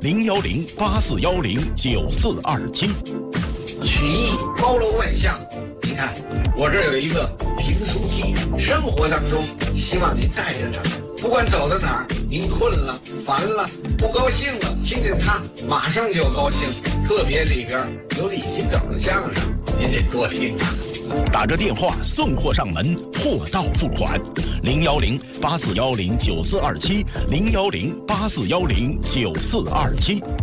01084109427。 曲艺包罗万象，你看我这儿有一个评书机，生活当中希望您带着它，不管走到哪儿，您困了、烦了、不高兴了，听见它马上就高兴。特别里边有李金斗的相声，您得多听啊。 打着电话送货上门，货到付款。01084109427，01084109427。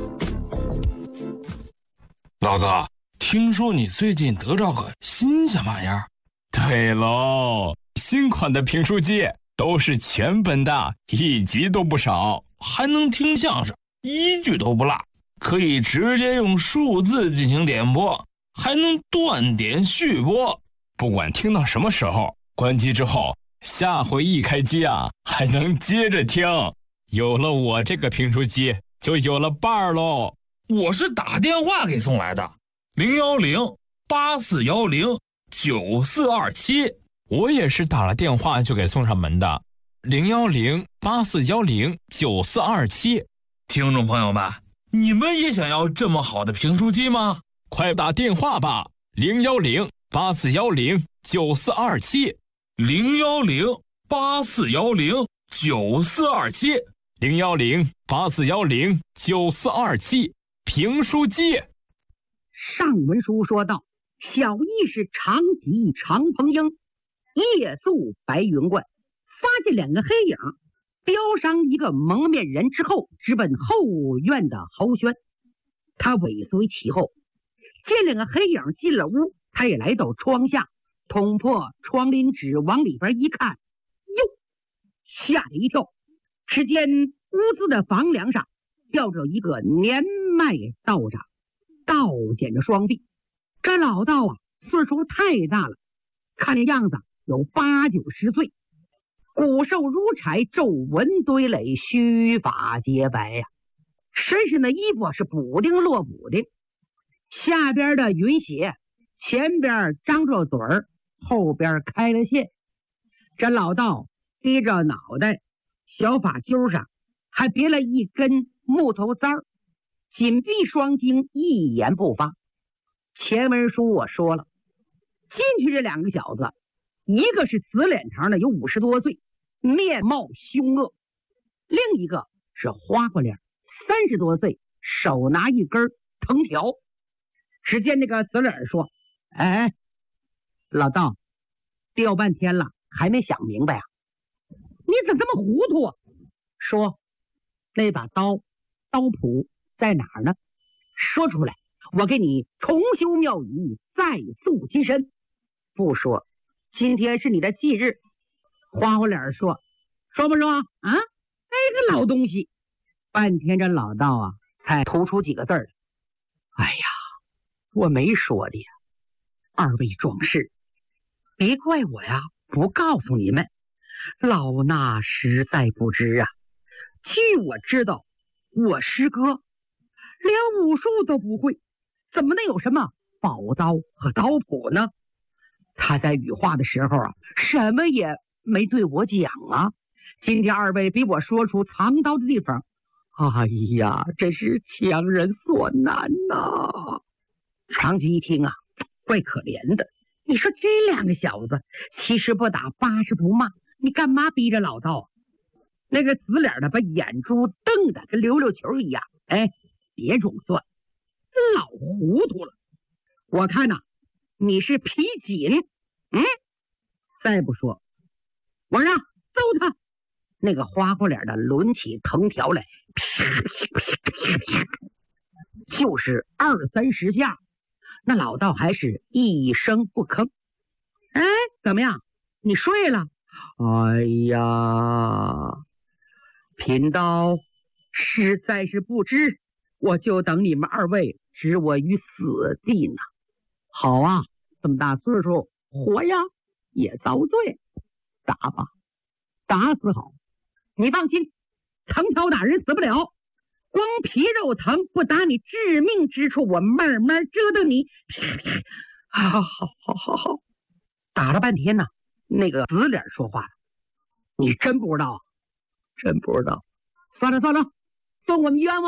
老哥，听说你最近得着个新鲜玩意儿？ 对喽，新款的评书机都是全本的，一集都不少， 还能听相声，一句都不落，可以直接用数字进行点播，还能断点续播。 不管听到什么时候，关机之后，下回一开机啊，还能接着听。有了我这个评书机，就有了伴儿喽。 我是打电话给送来的，01084109427。 我也是打了电话就给送上门的，01084109427。 听众朋友们，你们也想要这么好的评书机吗？ 快打电话吧，01084109427。 01084109427。 01084109427。评书机。 上文书说到，小义士长吉常鹏英夜宿白云观，发现两个黑影标上一个蒙面人之后，直奔后院的侯轩。他尾随其后，见两个黑影进了屋，他也来到窗下，捅破窗棂纸往里边一看，哟，吓了一跳。只见屋子的房梁上吊着一个年迈道长，倒剪着双臂。这老道啊，岁数太大了，看这样子有80、90岁，骨瘦如柴，皱纹堆垒，须发皆白呀。身上的衣服是补丁落补丁，下边的云血，前边张着嘴儿，后边开了线。这老道低着脑袋，小发揪上还别了一根木头簪儿，紧闭双睛，一言不发。前文书我说了，进去这两个小子，一个是紫脸长的，有50多岁，面貌凶恶；另一个是花花脸，30多岁，手拿一根藤条。只见那个紫脸说：“哎，老道，吊半天了，还没想明白啊？你怎么这么糊涂啊？说，那把刀谱在哪儿呢？说出来，我给你重修庙宇，再塑金身。不说，今天是你的忌日。”花花脸说：“说不说啊？哎，个老东西！”半天这老道啊，才吐出几个字儿来：“哎呀，我没说的呀，二位壮士，别怪我呀，不告诉你们，老衲实在不知啊。据我知道，我师哥连武术都不会，怎么能有什么宝刀和刀谱呢？他在羽化的时候啊，什么也没对我讲啊。今天二位逼我说出藏刀的地方，哎呀，真是强人所难呐。”长吉一听啊，怪可怜的。你说这两个小子，70不打80不骂，你干嘛逼着老道啊？那个紫脸的把眼珠瞪得跟溜溜球一样。哎，别装蒜，老糊涂了。我看呐，你是皮紧。再不说，我让揍他。那个花花脸的抡起藤条来，啪啪啪啪，就是20-30下。那老道还是一声不吭。哎，怎么样？你睡了？哎呀，贫道实在是不知，我就等你们二位置我于死地呢。好啊，这么大岁数，活呀也遭罪，打吧，打死好。你放心，藤条打人死不了，光皮肉疼，不打你致命之处，我慢慢折腾你。好，打了半天呢，那个紫脸说话了：“你真不知道？真不知道？算了，算我们冤枉。”